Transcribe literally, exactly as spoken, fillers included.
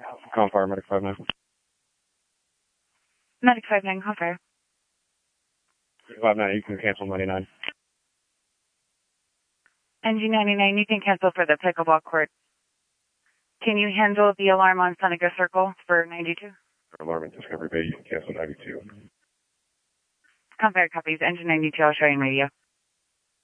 Calm fire, medic five nine. Medic five nine, call fire. five nine, you can cancel ninety-nine. N G ninety-nine, you can cancel for the pickleball court. Can you handle the alarm on Seneca Circle for ninety-two? Alarm in Discovery Bay, you can cancel ninety-two. Calm fire copies. Engine ninety-two, I'll show you in radio.